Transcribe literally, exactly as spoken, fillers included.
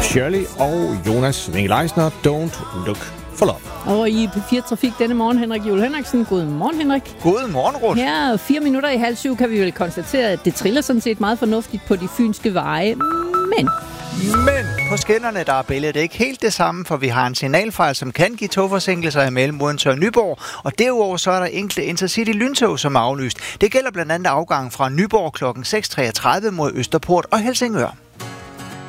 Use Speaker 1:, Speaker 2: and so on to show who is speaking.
Speaker 1: Shirley og Jonas Winkel-Eisner, Don't Look for Love.
Speaker 2: Og i P fire Trafik denne morgen, Henrik Juhl Henriksen. Godmorgen, Henrik.
Speaker 3: Godmorgen, Ruth.
Speaker 2: Her fire minutter i halv syv kan vi vel konstatere, at det triller sådan set meget fornuftigt på de fynske veje. Men...
Speaker 3: Men på skinnerne, der er billedet ikke helt det samme, for vi har en signalfejl, som kan give togforsinkelser imellem Odense og Nyborg. Og derudover så er der enkelte Intercity lyntog, som er aflyst. Det gælder blandt andet afgangen fra Nyborg klokken seks treogtredive mod Østerport og Helsingør.